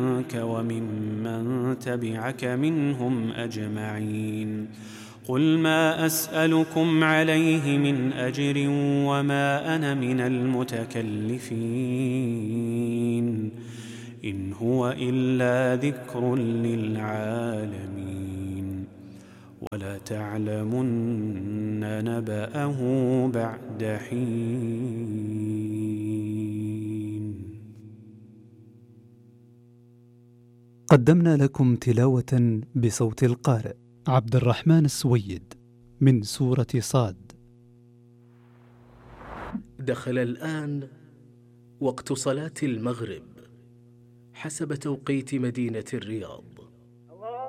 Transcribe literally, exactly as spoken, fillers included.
وممن تبعك منهم أجمعين. قل ما أسألكم عليه من أجر وما أنا من المتكلفين، إن هو إلا ذكر للعالمين، ولا تعلمن نبأه بعد حين. قدمنا لكم تلاوة بصوت القارئ عبد الرحمن السويد من سورة صاد. دخل الآن وقت صلاة المغرب حسب توقيت مدينة الرياض.